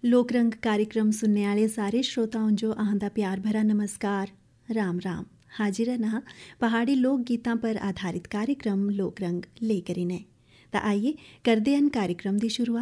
लोक रंग कार्यक्रम सुनने आह्ले सारे श्रोताओं जो अहां प्यार भरा नमस्कार। राम राम। हाजिर न पहाड़ी लोक गीतां पर आधारित कार्यक्रम लोक रंग लेकर इन्हें। तो आइए करते हैं कार्यक्रम की शुरुआत।